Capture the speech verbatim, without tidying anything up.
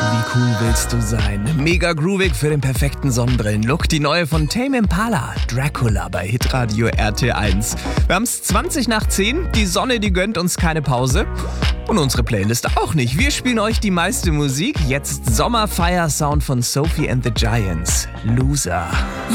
Wie cool willst du sein? Mega groovig für den perfekten Sonnenbrillen-Look. Die neue von Tame Impala, Dracula bei Hitradio R T eins. Wir haben es zwanzig nach zehn. Die Sonne, die gönnt uns keine Pause. Und unsere Playlist auch nicht. Wir spielen euch die meiste Musik. Jetzt Sommerfire-Sound von Sophie and the Giants. Loser.